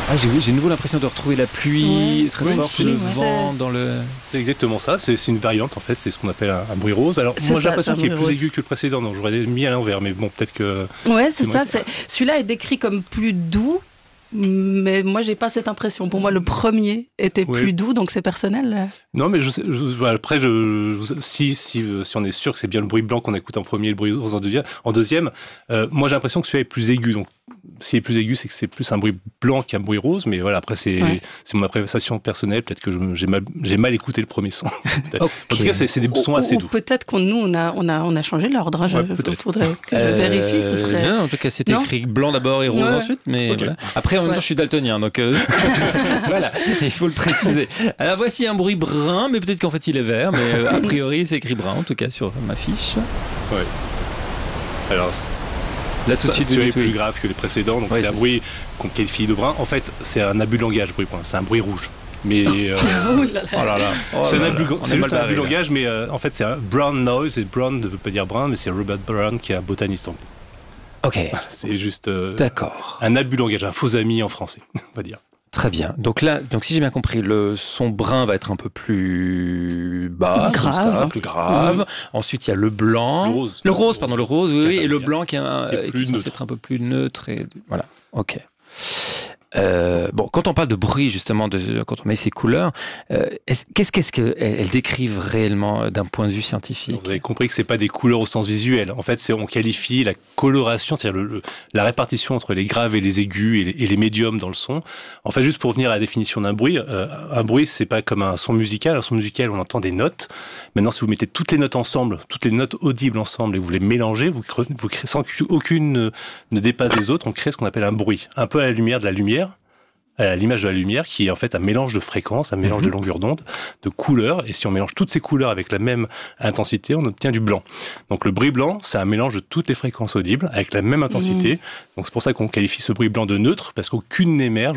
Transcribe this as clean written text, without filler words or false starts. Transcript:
Ah, j'ai de nouveau l'impression de retrouver la pluie très forte, si, le ouais. vent dans le... C'est exactement ça, c'est une variante en fait, c'est ce qu'on appelle un bruit rose. Alors C'est moi j'ai ça, l'impression c'est un qu'il est bruit plus rose. aigu que le précédent, donc j'aurais mis à l'envers, mais bon peut-être que... Ouais, c'est moi ça. qui- Celui-là est décrit comme plus doux, mais moi, j'ai pas cette impression. Pour moi, le premier était Oui. plus doux, donc c'est personnel. Non mais voilà, après si on est sûr que c'est bien le bruit blanc qu'on écoute en premier, le bruit rose en deuxième, moi j'ai l'impression que celui-là est plus aigu, donc s'il est plus aigu, c'est que c'est plus un bruit blanc qu'un bruit rose, mais voilà, après c'est mon appréciation personnelle, peut-être que j'ai mal écouté le premier son. Ok. En tout cas, c'est des sons assez Ou doux. peut-être on a changé l'ordre. Hein. Ouais, peut-être. Faudrait que je vérifie. Ce serait... Non, en tout cas, c'est Non écrit blanc d'abord et rose Ouais. ensuite, mais Ok. voilà. Après, en même temps, Ouais. je suis daltonien, donc voilà, il faut le préciser. Alors voici un bruit brun, mais peut-être qu'en fait il est vert, mais a priori c'est écrit brun, en tout cas sur ma fiche. Ouais. Alors Là tout de suite, celui-là est vous dites plus oui. grave que le précédent, donc Ouais, c'est un c'est bruit qu'on qualifie de brun. En fait, c'est un abus de langage, bruit brun. C'est un bruit rouge. Mais Oh là là. Oh là là. Oh c'est là un là. abus, On c'est est juste mal un abus de barré, là. langage, mais en fait c'est un brown noise, et brown ne veut pas dire brun, mais c'est Robert Brown qui est un botaniste anglais. Ok, C'est juste d'accord. un abus de langage, un faux ami en français, on va dire. Très bien. Donc là, si j'ai bien compris, le son brun va être un peu plus bas, comme Grave. ça, plus grave. Ensuite, il y a le blanc. Le rose, Le rose, oui, oui, et le Qui est blanc qui est plus censé neutre. être un peu plus neutre. Et voilà, ok. Bon, quand on parle de bruit, justement, quand on met ces couleurs, qu'est-ce qu'elles décrivent réellement d'un point de vue scientifique? Vous avez compris que c'est pas des couleurs au sens visuel. En fait, on qualifie la coloration, c'est-à-dire la répartition entre les graves et les aigus et les médiums dans le son. En fait, juste pour revenir à la définition d'un bruit, c'est pas comme un son musical. Un son musical, on entend des notes. Maintenant, si vous mettez toutes les notes ensemble, toutes les notes audibles ensemble, et vous les mélangez, vous créez sans qu'aucune ne dépasse les autres, on crée ce qu'on appelle un bruit. Un peu à la lumière de la lumière. À l'image de la lumière, qui est en fait un mélange de fréquences, un mélange de longueur d'onde, de couleurs, et si on mélange toutes ces couleurs avec la même intensité, on obtient du blanc. Donc le bruit blanc, c'est un mélange de toutes les fréquences audibles avec la même intensité. Donc c'est pour ça qu'on qualifie ce bruit blanc de neutre, parce qu'aucune n'émerge.